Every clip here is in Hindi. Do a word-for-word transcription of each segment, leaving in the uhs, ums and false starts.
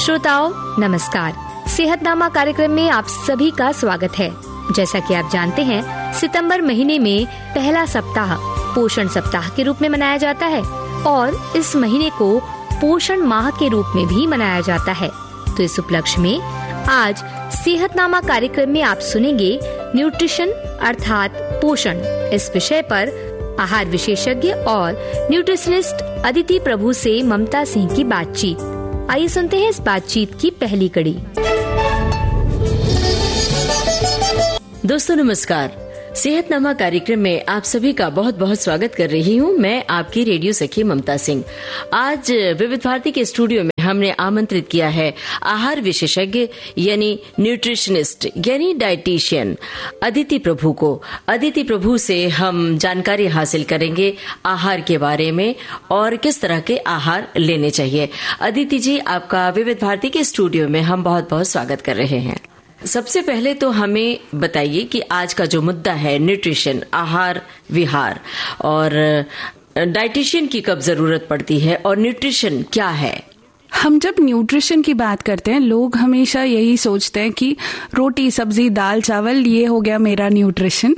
श्रोताओं नमस्कार। सेहतनामा कार्यक्रम में आप सभी का स्वागत है। जैसा कि आप जानते हैं, सितंबर महीने में पहला सप्ताह पोषण सप्ताह के रूप में मनाया जाता है और इस महीने को पोषण माह के रूप में भी मनाया जाता है। तो इस उपलक्ष्य में आज सेहतनामा कार्यक्रम में आप सुनेंगे न्यूट्रिशन अर्थात पोषण इस विषय पर आहार विशेषज्ञ और न्यूट्रिशनिस्ट अदिति प्रभु से ममता सिंह की बातचीत। आइए सुनते हैं इस बातचीत की पहली कड़ी। दोस्तों नमस्कार। सेहतनामा कार्यक्रम में आप सभी का बहुत बहुत स्वागत कर रही हूँ। मैं आपकी रेडियो सखी ममता सिंह। आज विविध भारती के स्टूडियो में हमने आमंत्रित किया है आहार विशेषज्ञ यानी न्यूट्रिशनिस्ट यानी डाइटिशियन अदिति प्रभु को। अदिति प्रभु से हम जानकारी हासिल करेंगे आहार के बारे में और किस तरह के आहार लेने चाहिए। अदिति जी, आपका विविध भारती के स्टूडियो में हम बहुत बहुत स्वागत कर रहे हैं। सबसे पहले तो हमें बताइए कि आज का जो मुद्दा है न्यूट्रिशन, आहार विहार, और डाइटिशियन की कब जरूरत पड़ती है और न्यूट्रिशन क्या है? हम जब न्यूट्रिशन की बात करते हैं, लोग हमेशा यही सोचते हैं कि रोटी सब्जी दाल चावल ये हो गया मेरा न्यूट्रिशन।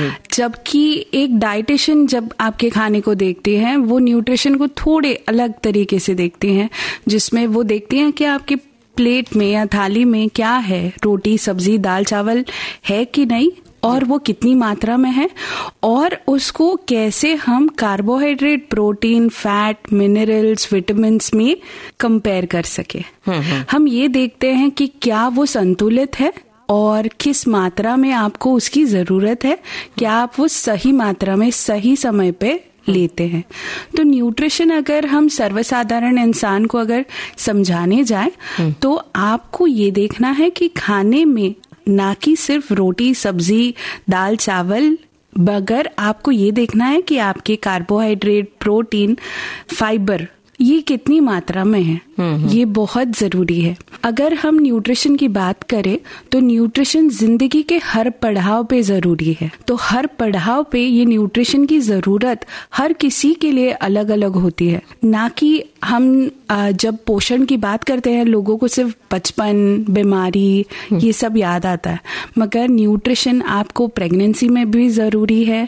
जबकि एक डाइटिशियन जब आपके खाने को देखते हैं, वो न्यूट्रिशन को थोड़े अलग तरीके से देखते हैं, जिसमें वो देखते हैं कि आपके प्लेट में या थाली में क्या है, रोटी सब्जी दाल चावल है कि नहीं, और वो कितनी मात्रा में है, और उसको कैसे हम carbohydrate, protein, fat, minerals, vitamins में कंपेयर कर सके। हम ये देखते हैं कि क्या वो संतुलित है और किस मात्रा में आपको उसकी जरूरत है, क्या आप वो सही मात्रा में सही समय पे लेते हैं। तो न्यूट्रिशन अगर हम सर्वसाधारण इंसान को अगर समझाने जाए तो आपको ये देखना है कि खाने में ना कि सिर्फ रोटी सब्जी दाल चावल, बगैर आपको ये देखना है कि आपके कार्बोहाइड्रेट, प्रोटीन, फाइबर ये कितनी मात्रा में है। ये बहुत जरूरी है। अगर हम न्यूट्रिशन की बात करें तो न्यूट्रिशन जिंदगी के हर पड़ाव पे जरूरी है। तो हर पड़ाव पे ये न्यूट्रिशन की जरूरत हर किसी के लिए अलग अलग होती है। ना कि हम जब पोषण की बात करते हैं लोगों को सिर्फ बचपन, बीमारी ये सब याद आता है, मगर न्यूट्रिशन आपको प्रेगनेंसी में भी जरूरी है।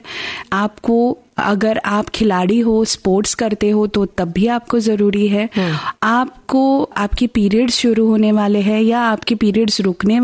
आपको अगर आप खिलाड़ी हो, स्पोर्ट्स करते हो तो तब भी आपको जरूरी है। आपको आपके पीरियड्स शुरू होने वाले हैं या आपके पीरियड्स रुकने